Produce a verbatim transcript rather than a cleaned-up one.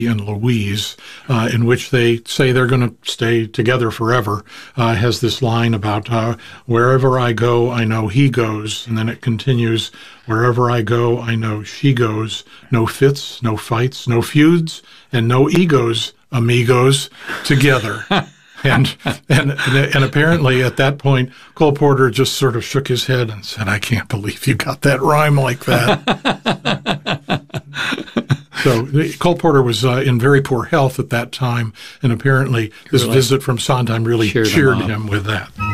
and Louise, uh, in which they say they're going to stay together forever, uh, has this line about, uh, wherever I go, I know he goes. And then it continues, wherever I go, I know she goes. No fits, no fights, no feuds, and no egos, amigos, together. And, and and apparently at that point, Cole Porter just sort of shook his head and said, I can't believe you got that rhyme like that. So Cole Porter was uh, in very poor health at that time, and apparently this really? visit from Sondheim really cheered, cheered him, him with that.